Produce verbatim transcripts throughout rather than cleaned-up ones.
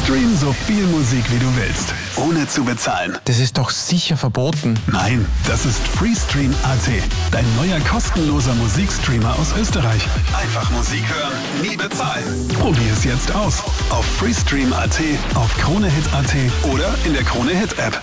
Stream so viel Musik wie du willst, ohne zu bezahlen. Das ist doch sicher verboten. Nein, das ist Freestream Punkt a t, dein neuer kostenloser Musikstreamer aus Österreich. Einfach Musik hören, nie bezahlen. Probier es jetzt aus auf Freestream Punkt a t, auf Kronehit Punkt a t oder in der Kronehit App.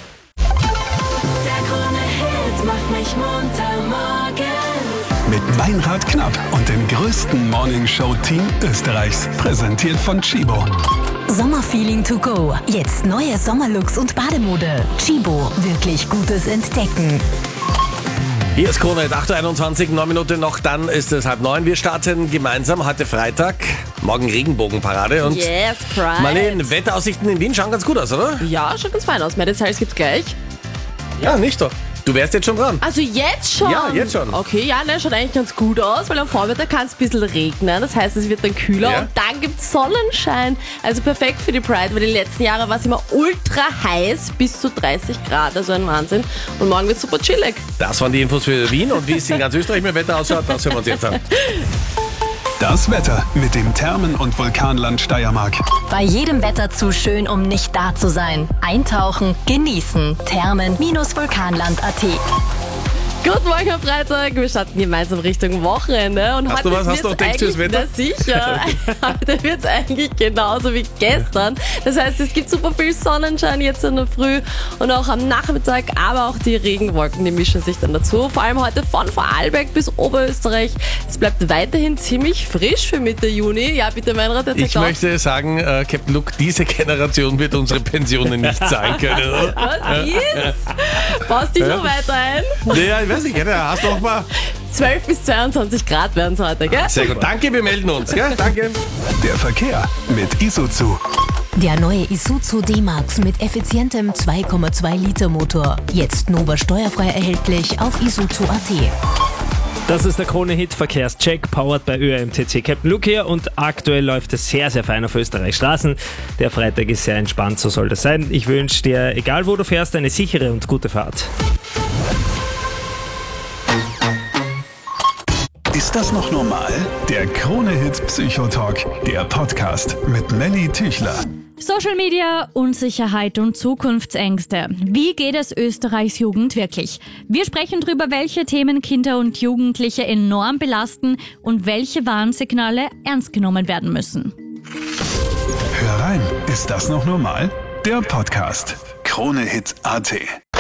Der Krone-Hit macht mich munter morgens. Mit Meinrad Knapp und dem größten Morning-Show-Team Österreichs. Präsentiert von Chibo. Sommerfeeling to go. Jetzt neue Sommerlooks und Bademode. Chibo, wirklich gutes Entdecken. Hier ist Krone, acht Uhr einundzwanzig, neun Minuten noch, dann ist es halb neun. Wir starten gemeinsam heute Freitag, morgen Regenbogenparade. Und Yes, Pride. Marlene, Wetteraussichten in Wien schauen ganz gut aus, oder? Ja, schaut ganz fein aus. Mehr Details gibt's gleich. Ja, nicht doch. Du wärst jetzt schon dran. Also jetzt schon? Ja, jetzt schon. Okay, ja, ne, schaut eigentlich ganz gut aus, weil am Vormittag kann es ein bisschen regnen. Das heißt, es wird dann kühler Ja. und dann gibt's Sonnenschein. Also perfekt für die Pride, weil die letzten Jahre war es immer ultra heiß, bis zu dreißig Grad, also ein Wahnsinn. Und morgen wird super chillig. Das waren die Infos für Wien und wie es in ganz Österreich mit dem Wetter ausschaut, das hören wir uns jetzt an. Das Wetter mit dem Thermen- und Vulkanland Steiermark. Bei jedem Wetter zu schön, um nicht da zu sein. Eintauchen, genießen. Thermen-vulkanland Punkt a t. Guten Morgen am Freitag, wir starten gemeinsam Richtung Wochenende. Und Hast heute du was? Hast du wird's noch Text fürs eigentlich- Wetter? Na sicher, heute wird es eigentlich genauso wie gestern. Das heißt, es gibt super viel Sonnenschein jetzt in der Früh und auch am Nachmittag, aber auch die Regenwolken, die mischen sich dann dazu. Vor allem heute von Vorarlberg bis Oberösterreich. Es bleibt weiterhin ziemlich frisch für Mitte Juni. Ja, bitte, Meinrad, jetzt Ich sag möchte sagen, äh, Captain Luke, diese Generation wird unsere Pensionen nicht zahlen können, oder? was ist? Baust dich noch weiter ein? Ja, ich weiß nicht, gell? Hast du noch mal? zwölf bis zweiundzwanzig Grad werden es heute, gell? Sehr gut, danke, wir melden uns, gell? Danke. Der Verkehr mit Isuzu. Der neue Isuzu D-Max mit effizientem zwei Komma zwei Liter Motor. Jetzt Nova steuerfrei erhältlich auf isuzu Punkt a t. Das ist der Krone-Hit Verkehrscheck, powered bei Ö M T C. Captain Luke hier und aktuell läuft es sehr, sehr fein auf Österreichs Straßen. Der Freitag ist sehr entspannt, so soll das sein. Ich wünsche dir, egal wo du fährst, eine sichere und gute Fahrt. Ist das noch normal? Der Krone-Hit Psychotalk, der Podcast mit Melly Tüchler. Social Media, Unsicherheit und Zukunftsängste. Wie geht es Österreichs Jugend wirklich? Wir sprechen darüber, welche Themen Kinder und Jugendliche enorm belasten und welche Warnsignale ernst genommen werden müssen. Hör rein, ist das noch normal? Der Podcast. Kronehit Punkt a t.